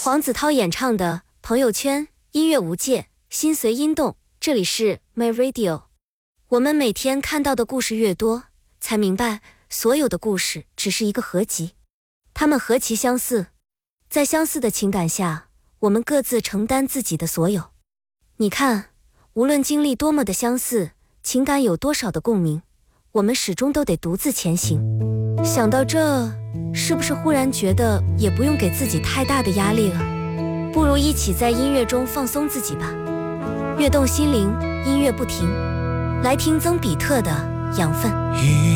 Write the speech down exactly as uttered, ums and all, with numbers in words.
黄子韬演唱的《朋友圈》，音乐无界，心随音动。这里是 My Radio。 我们每天看到的故事越多，才明白所有的故事只是一个合集，它们何其相似。在相似的情感下，我们各自承担自己的所有。你看，无论经历多么的相似，情感有多少的共鸣，我们始终都得独自前行。想到这，是不是忽然觉得也不用给自己太大的压力了？不如一起在音乐中放松自己吧。悦动心灵，音乐不停。来听曾比特的《养分》。